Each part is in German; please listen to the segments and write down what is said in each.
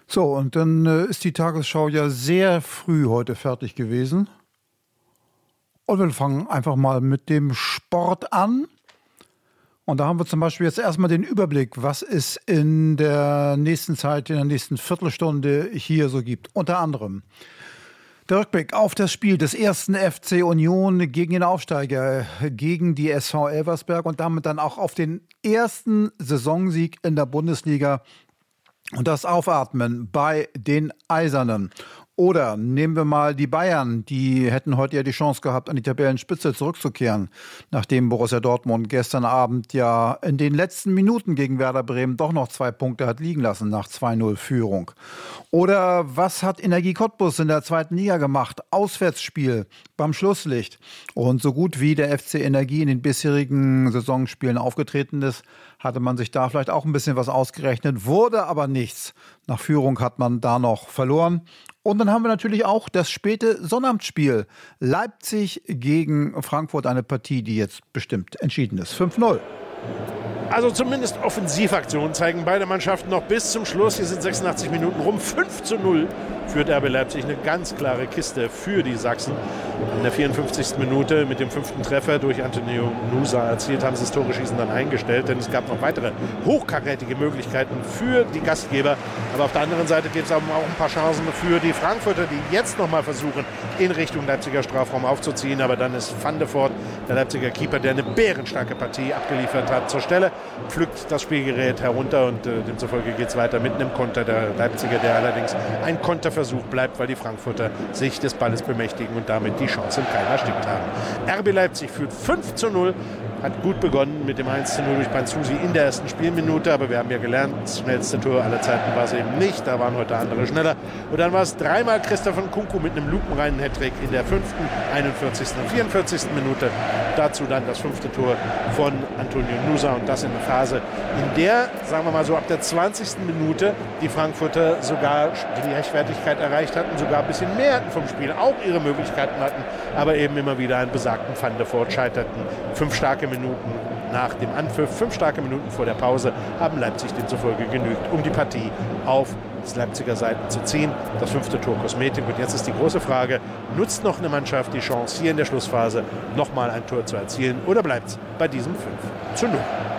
So, und dann ist die Tagesschau ja sehr früh heute fertig gewesen. Und wir fangen einfach mal mit dem Sport an. Und da haben wir zum Beispiel jetzt erstmal den Überblick, was es in der nächsten Zeit, in der nächsten Viertelstunde hier so gibt. Unter anderem der Rückblick auf das Spiel des ersten FC Union gegen den Aufsteiger, gegen die SV Elversberg und damit dann auch auf den ersten Saisonsieg in der Bundesliga. Und das Aufatmen bei den Eisernen. Oder nehmen wir mal die Bayern, die hätten heute ja die Chance gehabt, an die Tabellenspitze zurückzukehren, nachdem Borussia Dortmund gestern Abend ja in den letzten Minuten gegen Werder Bremen doch noch 2 Punkte hat liegen lassen nach 2-0 Führung. Oder was hat Energie Cottbus in der 2. Liga gemacht? Auswärtsspiel beim Schlusslicht. Und so gut wie der FC Energie in den bisherigen Saisonspielen aufgetreten ist, hatte man sich da vielleicht auch ein bisschen was ausgerechnet, wurde aber nichts. Nach Führung hat man da noch verloren. Und dann haben wir natürlich auch das späte Sonnabendspiel. Leipzig gegen Frankfurt, eine Partie, die jetzt bestimmt entschieden ist. 5-0. Also zumindest Offensivaktionen zeigen beide Mannschaften noch bis zum Schluss. Hier sind 86 Minuten rum. 5-0 führt RB Leipzig. Eine ganz klare Kiste für die Sachsen. In der 54. Minute mit dem 5. Treffer durch Antonio Nusa erzielt, haben sie das Tore-Schießen dann eingestellt. Denn es gab noch weitere hochkarätige Möglichkeiten für die Gastgeber. Aber auf der anderen Seite gibt es auch ein paar Chancen für die Frankfurter, die jetzt nochmal versuchen, in Richtung Leipziger Strafraum aufzuziehen. Aber dann ist Van de Voort, der Leipziger Keeper, der eine bärenstarke Partie abgeliefert hat, zur Stelle, pflückt das Spielgerät herunter und demzufolge geht es weiter mit einem Konter der Leipziger, der allerdings ein Konterversuch bleibt, weil die Frankfurter sich des Balles bemächtigen und damit die Chance im Keim erstickt haben. RB Leipzig führt 5-0, hat gut begonnen mit dem 1-0 durch Banzusi in der ersten Spielminute, aber wir haben ja gelernt, das schnellste Tor aller Zeiten war es eben nicht, da waren heute andere schneller. Und dann war es dreimal Christopher Nkunku mit einem lupenreinen Hattrick in der 5., 41. und 44. Minute. Dazu dann das 5. Tor von Antonio Nusa und das in einer Phase, in der, sagen wir mal so, ab der 20. Minute die Frankfurter sogar die Leichtfertigkeit erreicht hatten, sogar ein bisschen mehr hatten vom Spiel, auch ihre Möglichkeiten hatten, aber eben immer wieder einen besagten Van de Voort scheiterten. 5 starke Minuten nach dem Anpfiff, 5 starke Minuten vor der Pause haben Leipzig demzufolge genügt, um die Partie auf das Leipziger Seiten zu ziehen. Das 5. Tor Kosmetik. Und jetzt ist die große Frage, nutzt noch eine Mannschaft die Chance, hier in der Schlussphase nochmal ein Tor zu erzielen oder bleibt es bei diesem 5-0?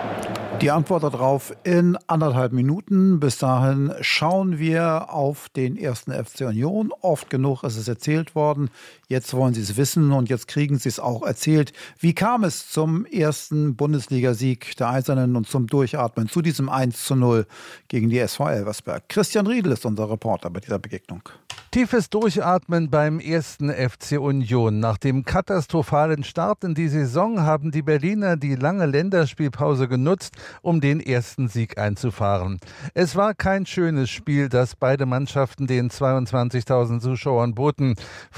Die Antwort darauf in 1,5 Minuten. Bis dahin schauen wir auf den ersten FC Union. Oft genug ist es erzählt worden. Jetzt wollen Sie es wissen und jetzt kriegen Sie es auch erzählt. Wie kam es zum ersten Bundesligasieg der Eisernen und zum Durchatmen, zu diesem 1-0 gegen die SV Elversberg? Christian Riedl ist unser Reporter bei dieser Begegnung. Tiefes Durchatmen beim ersten FC Union. Nach dem katastrophalen Start in die Saison haben die Berliner die lange Länderspielpause genutzt, um den ersten Sieg einzufahren. Es war kein schönes Spiel, das beide Mannschaften den 22.000 Zuschauern boten.